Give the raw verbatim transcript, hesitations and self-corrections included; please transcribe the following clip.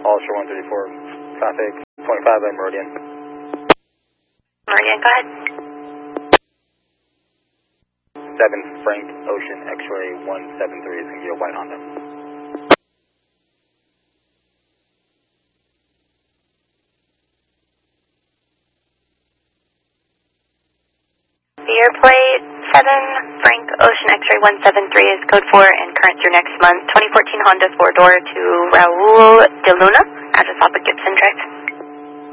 Hollister one thirty-four, traffic twenty-five by Meridian. Meridian, go ahead. seven Frank Ocean X-ray one seven three is going to be a white Honda. Your plate seven Frank Ocean X-ray one seven three is code four and current through next month. twenty fourteen Honda four door to Raul de Luna, address off of Gibson Drive.